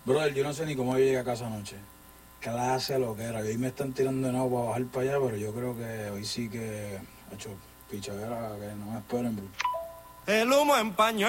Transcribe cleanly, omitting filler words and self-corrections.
Brother, yo no sé ni cómo yo llegué a casa anoche. Clase lo que era. Hoy me están tirando de nuevo para bajar para allá, pero yo creo que hoy sí que... Hecho, pichadera, que no me esperen, bro. El humo empañó